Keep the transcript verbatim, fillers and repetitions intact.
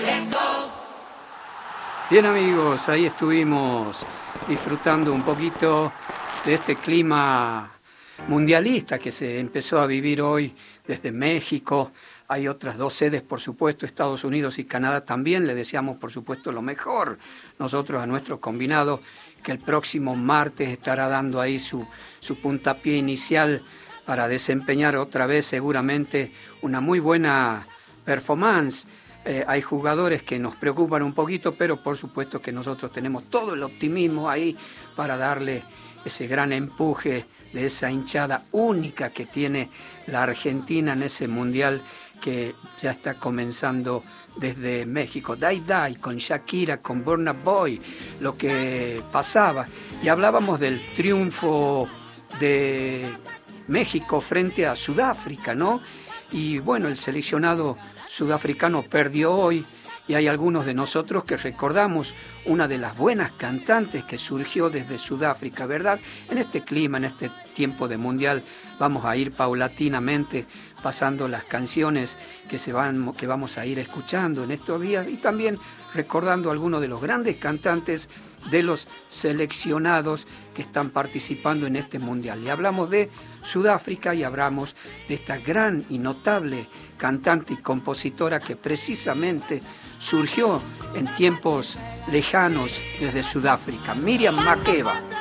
Bien amigos, ahí estuvimos disfrutando un poquito de este clima mundialista que se empezó a vivir hoy desde México. Hay otras dos sedes, por supuesto, Estados Unidos y Canadá también. Le deseamos, por supuesto, lo mejor nosotros a nuestro combinado, que el próximo martes estará dando ahí su, su puntapié inicial para desempeñar otra vez seguramente una muy buena performance. Eh, hay jugadores que nos preocupan un poquito, pero por supuesto que nosotros tenemos todo el optimismo ahí para darle ese gran empuje de esa hinchada única que tiene la Argentina en ese mundial que ya está comenzando desde México. Dai Dai, con Shakira, con Burna Boy, lo que pasaba. Y hablábamos del triunfo de México frente a Sudáfrica, ¿no? Y bueno, el seleccionado sudafricano perdió hoy y hay algunos de nosotros que recordamos una de las buenas cantantes que surgió desde Sudáfrica, ¿verdad? En este clima, en este tiempo de mundial, vamos a ir paulatinamente pasando las canciones que, se van, que vamos a ir escuchando en estos días y también recordando algunos de los grandes cantantes de los seleccionados que están participando en este mundial. Y hablamos de Sudáfrica y hablamos de esta gran y notable cantante y compositora que precisamente surgió en tiempos lejanos desde Sudáfrica, Miriam Makeba.